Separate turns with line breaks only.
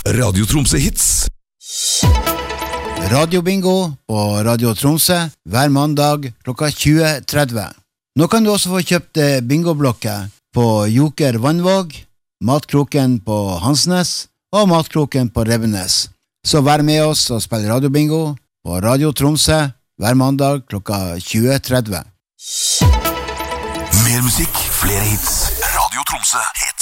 Radio Tromsø Hits.
Radio Bingo på Radio Tromsø hver mandag klokka 20:30. Nå kan du også få kjøpt bingoblokker på Joker Vannvåg, Matkroken på Hansnes og Matkroken på Rebbenes. Så vær med oss og spill Radio Bingo på Radio Tromsø hver mandag klokka 20:30.
Mer musikk, flere hits. Radio Tromsø Hits.